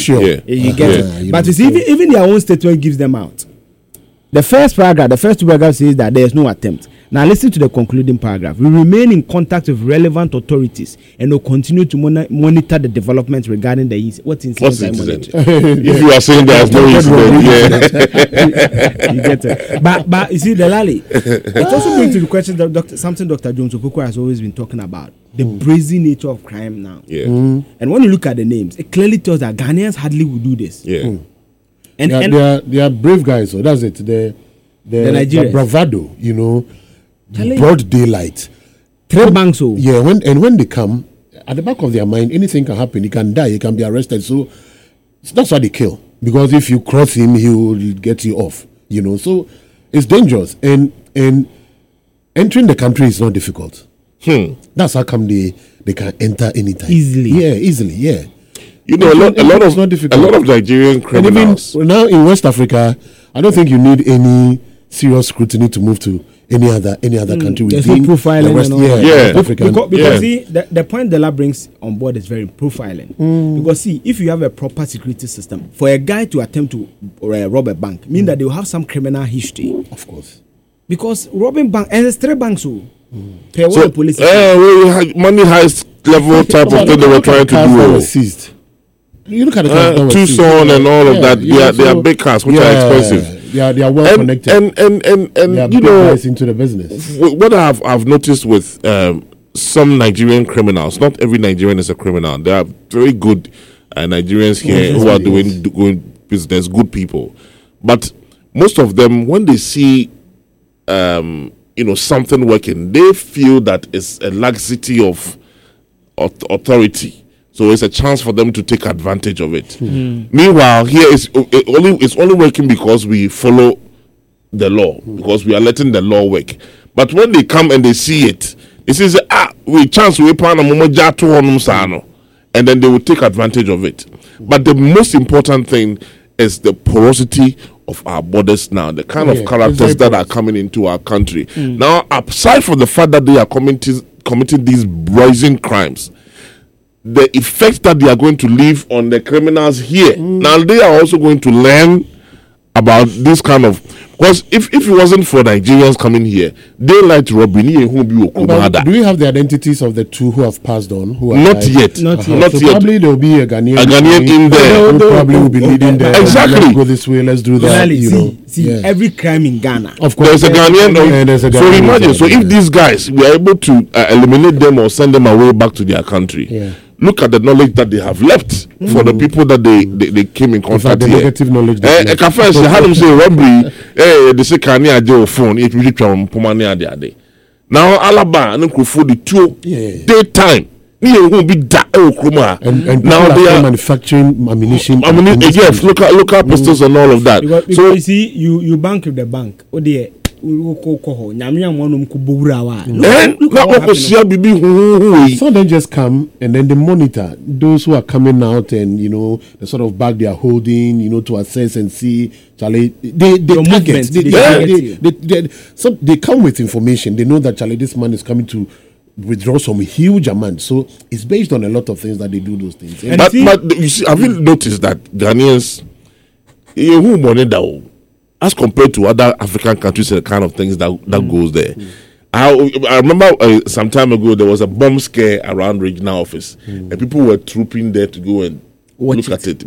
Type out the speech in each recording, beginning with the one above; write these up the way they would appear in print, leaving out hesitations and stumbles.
sure. You get it. But you see, even their own statement gives them out. The first paragraph, the first two paragraphs says that there is no attempt. Now listen to the concluding paragraph. We remain in contact with relevant authorities and will continue to monitor the developments regarding the incident. If you are saying there's no incident, you get it. But you see, Delali, it also brings to the question that Dr. Jones Opoku has always been talking about, the brazen nature of crime now. Yeah. And when you look at the names, it clearly tells that Ghanaians hardly will do this. Yeah. And they are brave guys, so that's it. The bravado, you know, broad daylight. 3 banks, so yeah. When they come, at the back of their mind, anything can happen. He can die. He can be arrested. So that's why they kill. Because if you cross him, he will get you off. You know, so it's dangerous. And entering the country is not difficult. That's how come they can enter anytime easily. Yeah, easily. Yeah. You know, a lot of Nigerian criminals. And even now in West Africa, I don't think you need any serious scrutiny to move to any other country within within no profiling the West. And all West African. Because see, the point Dela brings on board is very profiling. Because see, if you have a proper security system, for a guy to attempt to rob a bank, mean that they will have some criminal history. Of course. Because robbing bank, and it's 3 banks who. So, money heist level type of thing they were trying to do. Seized. You look at the Tucson and all of that. They are big cars which are expensive. They are well connected. And you know, into the business. What I've noticed with some Nigerian criminals, not every Nigerian is a criminal. There are very good Nigerians here who are doing business, good people. But most of them, when they see something working, they feel that it's a laxity of authority. So it's a chance for them to take advantage of it. Meanwhile, here it's only working because we follow the law, because we are letting the law work. But when they come and they see it, it says, we chance we plan and then they will take advantage of it. But the most important thing is the porosity of our borders now, the kind of characters that are coming into our country. Now, aside from the fact that they are committing these brazen crimes, the effect that they are going to leave on the criminals here. Now they are also going to learn about this kind of, because if it wasn't for Nigerians coming here, they like to rob. Do we have the identities of the 2 who have passed on? Who are not yet. So probably there will be a Ghanaian in there. Who probably will be leading there. Exactly. Let's go this way. Let's do that. Every crime in Ghana. Of course, there's a Ghanaian. So imagine. So if these guys we are able to eliminate them or send them away back to their country. Yeah. Look at the knowledge that they have left for the people that they came in contact with. Negative knowledge. Had them say robbery. They say Kanye Aje phone. If you reach now Alaba and Nkrufo the 2 daytime. And now they are manufacturing ammunition. Yes, local pistols and all of that. Because so you see, you bank with the bank. Oh dear. So they just come and then they monitor those who are coming out and the sort of bag they are holding, to assess and see. Charlie, they target. So they come with information. They know that Charlie, this man is coming to withdraw some huge amount. So it's based on a lot of things that they do those things. But you see, have you noticed that Ghanaians, who money down? As compared to other African countries, the kind of things that goes there. I remember some time ago there was a bomb scare around regional office, and people were trooping there to go and look at it.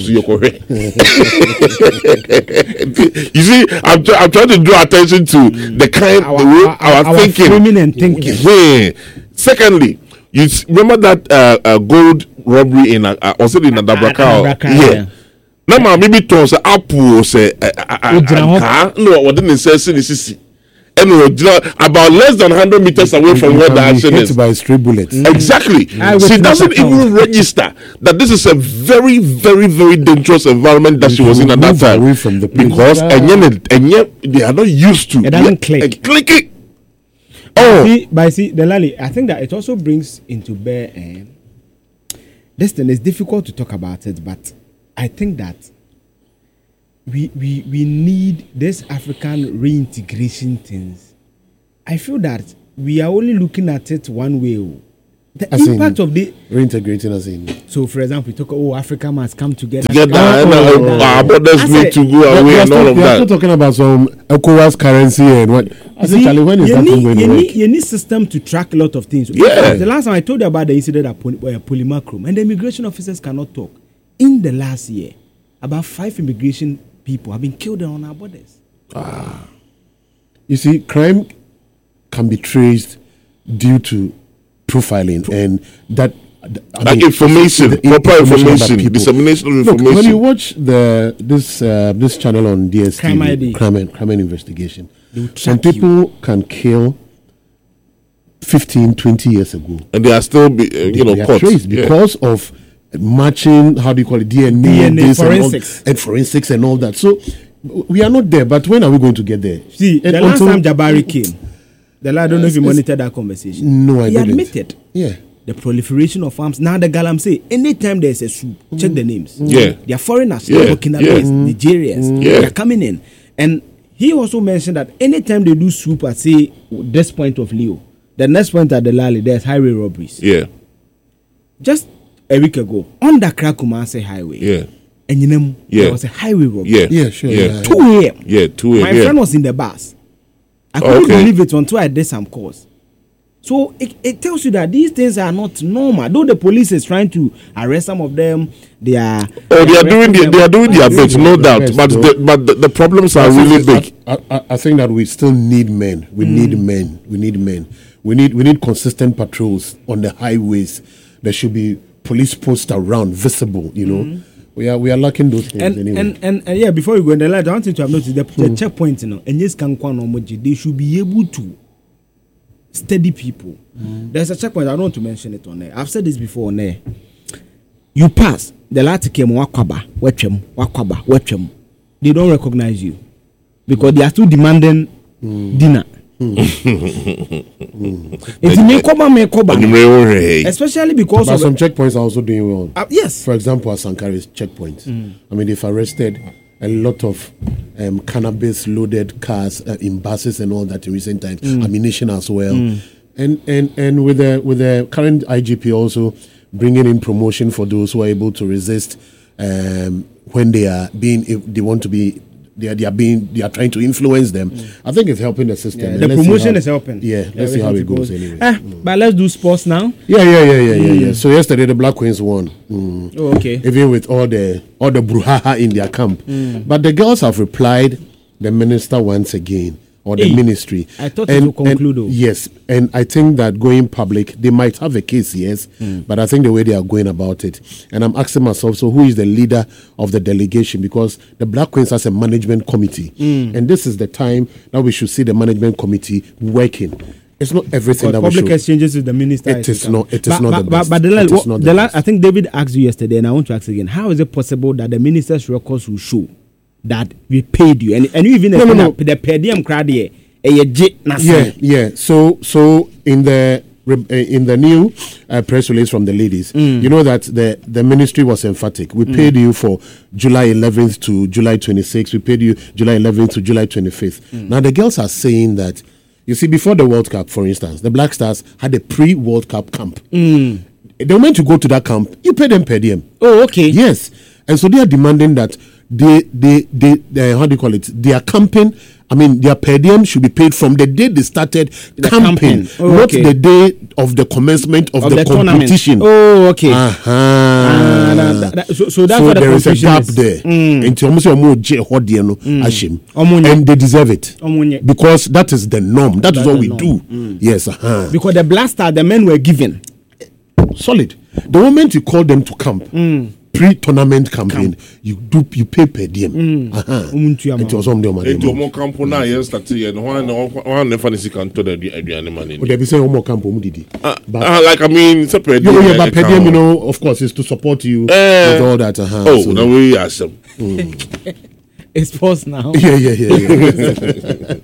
You see, I'm trying to draw attention to the kind our thinking. And thinking. Secondly, you remember that gold robbery in was it in Adabraka? Yeah. Now maybe turns Apple say no, what didn't say and about less than 100 meters away from where the action is. By stray bullets. Exactly. She doesn't even register that this is a very, very, very dangerous environment that she was in at that time. Away from the because and yet they are not used to. It doesn't click. Clicking. See, Delali, I think that it also brings into bear. This thing is difficult to talk about it, but I think that we need this African reintegration things. I feel that we are only looking at it one way. The impact of the reintegrating us in. So, for example, we talk, Africa must come together. Our borders need to go away and all of that. We are still talking about some ECOWAS currency and what. When is that going to work? You need system to track a lot of things. Yeah. The last time I told you about the incident at Polymarchrum, and the immigration officers cannot talk. In the last year, about 5 immigration people have been killed on our borders. You see, crime can be traced due to profiling and that information, proper information, dissemination of information. Look, when you watch this channel on DSTV, crime and investigation, some people can kill 15, 20 years ago, and they are still caught traced because of matching. How do you call it? DNA forensics and forensics and all that. So we are not there. But when are we going to get there? See, the last time Jabari came, I don't know if you monitored that conversation. No, I didn't. He admitted. Yeah. The proliferation of arms. Now the Galam say, anytime there's a soup, check the names. Yeah. They are foreigners, Burkinabes, Nigerians. They are coming in. And he also mentioned that anytime they do soup at, say, this point of Leo, the next point at the Lali, there's highway robberies. Yeah. Just a week ago, on the Kumasi highway. Yeah. And there was a highway robbery. Yeah, sure. Yeah. 2 a.m. Yeah, 2 a.m. My friend was in the bus. I couldn't believe it until I did some calls. So it tells you that these things are not normal. Though the police is trying to arrest some of them, they are doing their best, no doubt. But the problems are really big. I think that we still need men. We need men. We need consistent patrols on the highways. There should be police posts around, visible. We are lacking those things anyway. And yeah, before you go in the line, I want you to have noticed the checkpoint, and yes, they should be able to steady people. There's a checkpoint, I don't want to mention it on there. I've said this before on there. You pass, the light came, wakwaba, wetchem. They don't recognize you because they are still demanding dinner. Especially because but some checkpoints are also doing well. Yes. For example, Sankari's checkpoints. I mean, they've arrested a lot of cannabis loaded cars in buses and all that in recent times. Ammunition as well. And with the current IGP also bringing in promotion for those who are able to resist when they are being, if they want to be. They are trying to influence them. I think it's helping the system. Yeah, the promotion is helping. Yeah, let's see how it goes anyway. But let's do sports now. Yeah. So yesterday the Black Queens won. Oh, okay. Even with all the brouhaha in their camp. But the girls have replied the minister once again. Or the ministry. I thought it would conclude. Yes, and I think that going public, they might have a case, yes, but I think the way they are going about it, and I'm asking myself, so who is the leader of the delegation? Because the Black Queens has a management committee, and this is the time that we should see the management committee working. It's not everything that we should. Public exchanges with the minister. It is not the best. But the last, I think David asked you yesterday, and I want to ask again, how is it possible that the minister's records will show that we paid you and you even the per diem crowd here so in the new press release from the ladies, you know that the ministry was emphatic. We paid you for July 11th to July 26th. We paid you July 11th to July 25th. Now the girls are saying that, you see, before the World Cup, for instance, the Black Stars had a pre-World Cup camp. They were meant to go to that camp. You pay them per diem. Oh, okay. Yes, and so they are demanding that they how do you call it? They are camping. I mean, their per diem should be paid from the day they started camping, not the day of the commencement of the competition. Tournament. Oh, okay. So that's what there is a gap there. And they deserve it because that is the norm. That is what we do. Yes. Because the Blaster, the men were given solid. The moment you call them to camp. Pre-tournament campaign, you pay per diem. It was on the money. Into more camp now, yes, that's it. One never can to the money. They be saying more camp didi. Like I mean, it's a per diem. But per diem, of course, is to support you with all that. So now we ask them. It's sports now. Yeah.